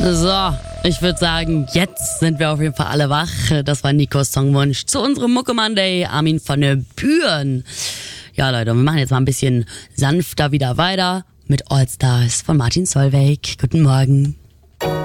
So, ich würde sagen, jetzt sind wir auf jeden Fall alle wach. Das war Nikos Songwunsch zu unserem Mucke Monday. Armin von der Bühren. Ja, Leute, wir machen jetzt mal ein bisschen sanfter wieder weiter mit All Stars von Martin Solveig. Guten Morgen.